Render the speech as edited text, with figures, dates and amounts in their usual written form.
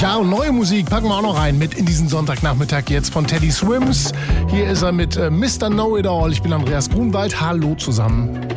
Ja, und neue Musik packen wir auch noch rein mit in diesen Sonntagnachmittag jetzt von Teddy Swims. Hier ist er mit Mr. Know-It-All. Ich bin Andreas Grunwald. Hallo zusammen.